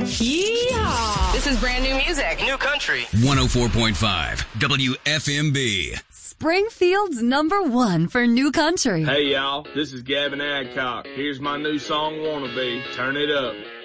Yeehaw! This is brand new music. New country. 104.5 WFMB. Springfield's #1 for new country. Hey y'all, this is Gavin Adcock. Here's my new song, Wannabe. Turn it up.